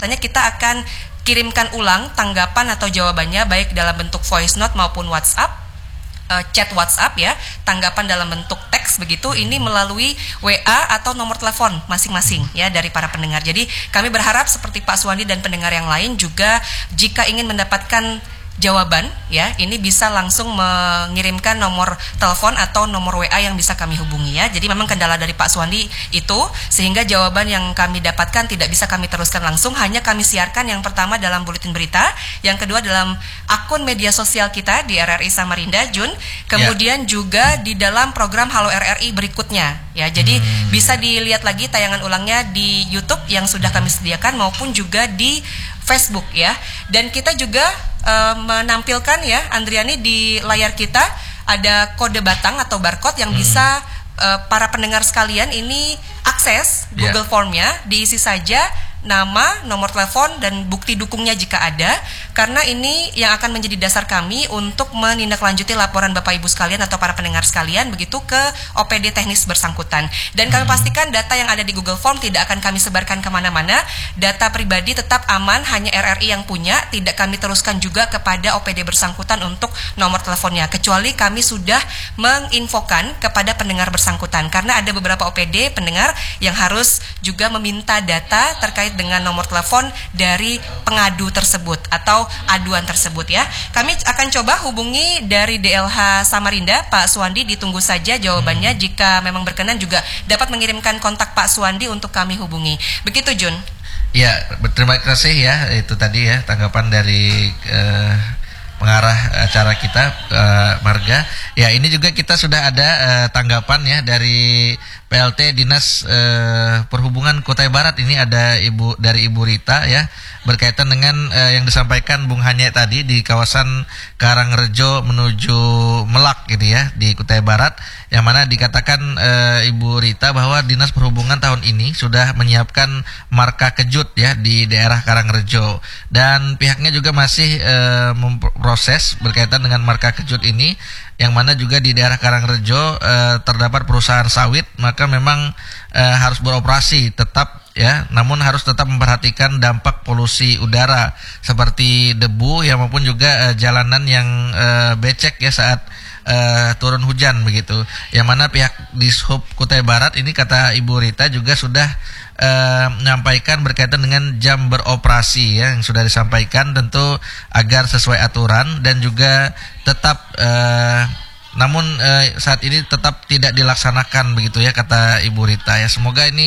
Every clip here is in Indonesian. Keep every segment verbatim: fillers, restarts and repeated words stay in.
katanya kita akan kirimkan ulang tanggapan atau jawabannya baik dalam bentuk voice note maupun WhatsApp, uh, chat WhatsApp ya, tanggapan dalam bentuk teks begitu, ini melalui W A atau nomor telepon masing-masing ya dari para pendengar. Jadi kami berharap seperti Pak Suwandi dan pendengar yang lain juga jika ingin mendapatkan jawaban ya, ini bisa langsung mengirimkan nomor telepon atau nomor W A yang bisa kami hubungi ya. Jadi memang kendala dari Pak Suwandi itu sehingga jawaban yang kami dapatkan tidak bisa kami teruskan langsung, hanya kami siarkan yang pertama dalam buletin berita, yang kedua dalam akun media sosial kita di R R I Samarinda Jun, kemudian yeah. juga di dalam program Halo R R I berikutnya ya. Jadi hmm. bisa dilihat lagi tayangan ulangnya di YouTube yang sudah kami sediakan maupun juga di Facebook ya. Dan kita juga uh, menampilkan ya Andriani di layar kita ada kode batang atau barcode yang hmm. bisa uh, para pendengar sekalian ini akses Google yeah. Formnya, diisi saja nama, nomor telepon dan bukti dukungnya jika ada, karena ini yang akan menjadi dasar kami untuk menindaklanjuti laporan Bapak Ibu sekalian atau para pendengar sekalian begitu ke O P D teknis bersangkutan. Dan kami pastikan data yang ada di Google Form tidak akan kami sebarkan kemana-mana, data pribadi tetap aman, hanya R R I yang punya, tidak kami teruskan juga kepada O P D bersangkutan untuk nomor teleponnya, kecuali kami sudah menginfokan kepada pendengar bersangkutan, karena ada beberapa O P D pendengar yang harus juga meminta data terkait dengan nomor telepon dari pengadu tersebut atau aduan tersebut ya. Kami akan coba hubungi dari D L H Samarinda, Pak Suwandi, ditunggu saja jawabannya. Hmm. Jika memang berkenan juga dapat mengirimkan kontak Pak Suwandi untuk kami hubungi. Begitu Jun. Ya, terima kasih ya, itu tadi ya tanggapan dari uh, pengarah acara kita uh, Marga. Ya, ini juga kita sudah ada uh, tanggapan ya dari P L T Dinas uh, Perhubungan Kutai Barat. Ini ada Ibu dari Ibu Rita ya, berkaitan dengan uh, yang disampaikan Bung Hanye tadi di kawasan Karangrejo menuju Melak gitu ya di Kutai Barat, yang mana dikatakan uh, Ibu Rita bahwa Dinas Perhubungan tahun ini sudah menyiapkan marka kejut ya di daerah Karangrejo, dan pihaknya juga masih uh, memproses berkaitan dengan marka kejut ini, yang mana juga di daerah Karangrejo uh, terdapat perusahaan sawit, maka memang uh, harus beroperasi tetap ya, namun harus tetap memperhatikan dampak polusi udara seperti debu ya, maupun juga uh, jalanan yang uh, becek ya saat uh, turun hujan begitu. Yang mana pihak Dishub Kutai Barat ini, kata Ibu Rita, juga sudah uh, menyampaikan berkaitan dengan jam beroperasi ya, yang sudah disampaikan tentu agar sesuai aturan dan juga tetap uh, namun uh, saat ini tetap tidak dilaksanakan begitu ya, kata Ibu Rita ya. Semoga ini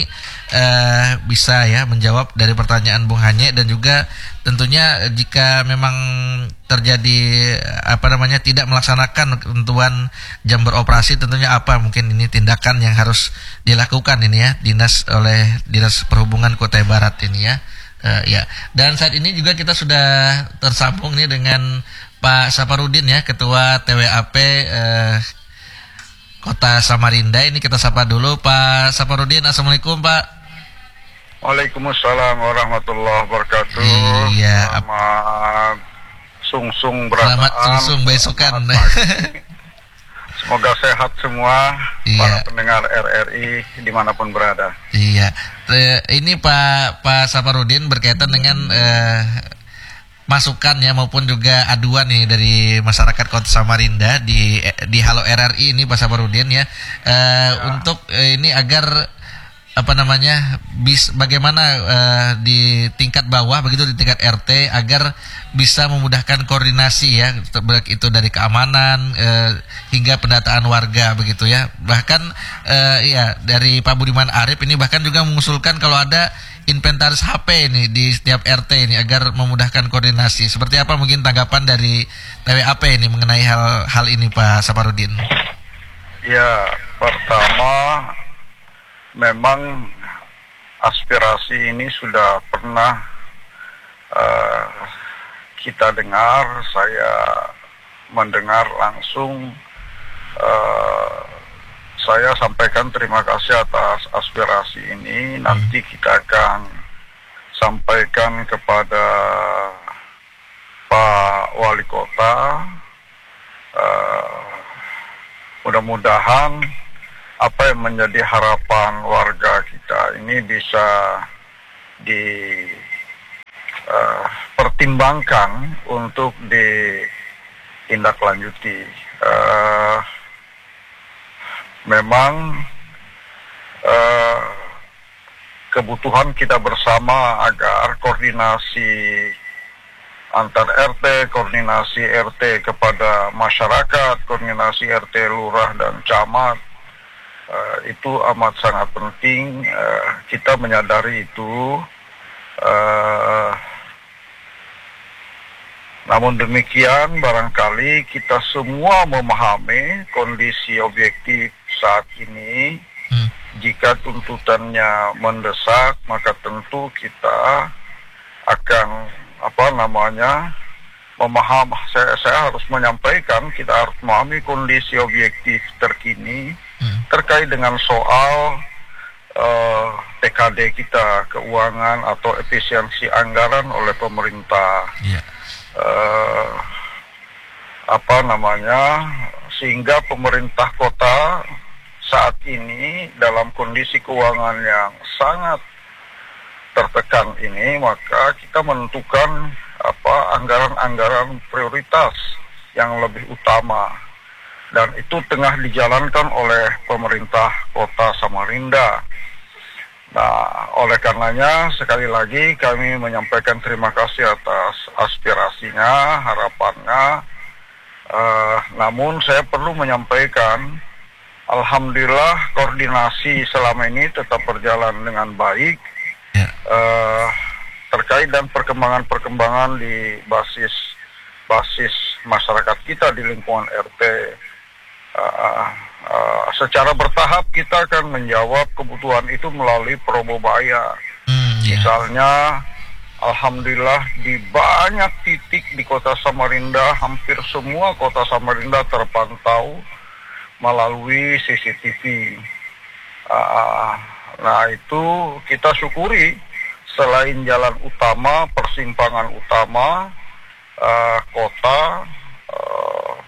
uh, bisa ya menjawab dari pertanyaan Bung Hanye, dan juga tentunya jika memang terjadi apa namanya tidak melaksanakan ketentuan jam beroperasi, tentunya apa mungkin ini tindakan yang harus dilakukan ini ya dinas oleh Dinas Perhubungan Kutai Barat ini ya. Uh, ya. Dan saat ini juga kita sudah tersambung nih dengan Pak Saparudin ya, Ketua T W A P eh, Kota Samarinda. Ini kita sapa dulu Pak Saparudin. Assalamualaikum Pak. Waalaikumsalam warahmatullahi wabarakatuh. Iya. Selamat sung-sung berataan. Selamat sung-sung besokan. Semoga sehat semua, iya, para pendengar R R I dimanapun berada. Iya. Ini Pak Pak Saparudin berkaitan dengan eh, masukan ya maupun juga aduan nih dari masyarakat Kota Samarinda di di Halo R R I ini Pak Saparudin ya, e, ya. Untuk e, ini agar apa namanya bis bagaimana e, di tingkat bawah begitu, di tingkat R T, agar bisa memudahkan koordinasi ya, baik itu dari keamanan e, hingga pendataan warga begitu ya. Bahkan e, ya dari Pak Budiman Arif ini bahkan juga mengusulkan kalau ada inventaris H P ini di setiap R T ini agar memudahkan koordinasi. Seperti apa mungkin tanggapan dari T W A P ini mengenai hal hal ini Pak Saparudin? Ya, pertama memang aspirasi ini sudah pernah uh, kita dengar, saya mendengar langsung. Uh, Saya sampaikan terima kasih atas aspirasi ini. Nanti kita akan sampaikan kepada Pak Wali Kota. Uh, mudah-mudahan apa yang menjadi harapan warga kita ini bisa di uh, pertimbangkan untuk ditindaklanjuti. Uh, memang uh, kebutuhan kita bersama agar koordinasi antar R T, koordinasi R T kepada masyarakat, koordinasi R T lurah dan camat, uh, itu amat sangat penting. Uh, kita menyadari itu. Uh, namun demikian, barangkali kita semua memahami kondisi objektif saat ini. Hmm. Jika tuntutannya mendesak, maka tentu kita akan apa namanya memaham. Saya, saya harus menyampaikan, kita harus memahami kondisi objektif terkini hmm. terkait dengan soal uh, T K D kita, keuangan atau efisiensi anggaran oleh pemerintah. Yeah. Uh, apa namanya sehingga pemerintah kota saat ini dalam kondisi keuangan yang sangat tertekan ini, maka kita menentukan apa anggaran-anggaran prioritas yang lebih utama, dan itu tengah dijalankan oleh pemerintah Kota Samarinda. Nah, oleh karenanya sekali lagi kami menyampaikan terima kasih atas aspirasinya, harapannya. Uh, namun saya perlu menyampaikan, alhamdulillah koordinasi selama ini tetap berjalan dengan baik. Uh, terkait dan perkembangan-perkembangan di basis basis masyarakat kita di lingkungan R T. Uh, uh, secara bertahap kita akan menjawab kebutuhan itu melalui Probobaya. Hmm, yeah. Misalnya, alhamdulillah di banyak titik di Kota Samarinda, hampir semua Kota Samarinda terpantau melalui C C T V. Uh, Nah, itu kita syukuri, selain jalan utama, persimpangan utama uh, kota, uh,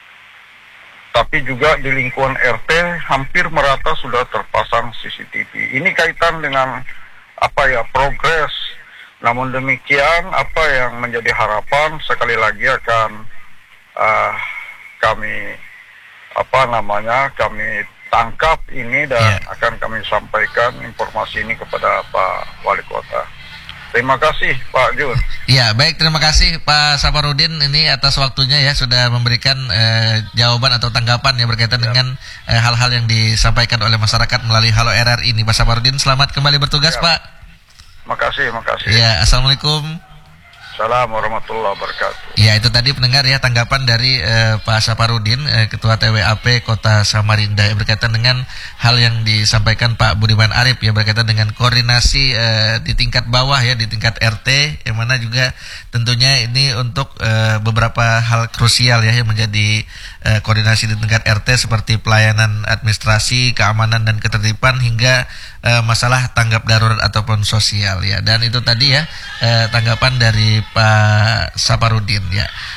tapi juga di lingkungan R T hampir merata sudah terpasang C C T V. Ini kaitan dengan apa ya, progres. Namun demikian, apa yang menjadi harapan sekali lagi akan uh, kami apa namanya kami tangkap ini dan yeah. akan kami sampaikan informasi ini kepada Pak Wali Kota. Terima kasih Pak Jun. Ya, baik, terima kasih Pak Saparudin ini atas waktunya ya, sudah memberikan eh, jawaban atau tanggapan ya berkaitan ya. dengan eh, hal-hal yang disampaikan oleh masyarakat melalui Halo R R I ini. Pak Saparudin, selamat kembali bertugas ya. Pak. Makasih, makasih. Ya, assalamualaikum. Assalamualaikum warahmatullahi wabarakatuh. Ya, itu tadi pendengar ya tanggapan dari eh, Pak Saparudin, eh, Ketua T W A P Kota Samarinda ya, berkaitan dengan hal yang disampaikan Pak Budiman Arif ya, berkaitan dengan koordinasi eh, di tingkat bawah ya, di tingkat R T, yang mana juga tentunya ini untuk eh, beberapa hal krusial ya yang menjadi eh, koordinasi di tingkat R T seperti pelayanan administrasi, keamanan dan ketertiban hingga eh, masalah tanggap darurat ataupun sosial ya. Dan itu tadi ya eh, tanggapan dari Pak Saparudin ya.